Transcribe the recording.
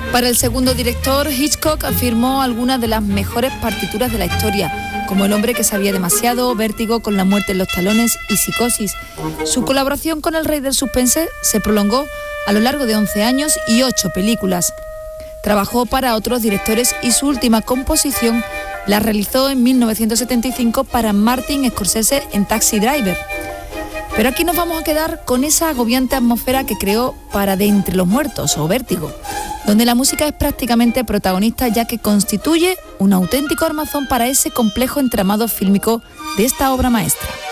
Para el segundo director, Hitchcock afirmó algunas de las mejores partituras de la historia, como El hombre que sabía demasiado, Vértigo, Con la muerte en los talones y Psicosis. Su colaboración con el rey del suspense se prolongó a lo largo de 11 años y 8 películas. Trabajó para otros directores y su última composición la realizó en 1975 para Martin Scorsese en Taxi Driver. Pero aquí nos vamos a quedar con esa agobiante atmósfera que creó para De entre los muertos o Vértigo, donde la música es prácticamente protagonista ya que constituye un auténtico armazón para ese complejo entramado fílmico de esta obra maestra.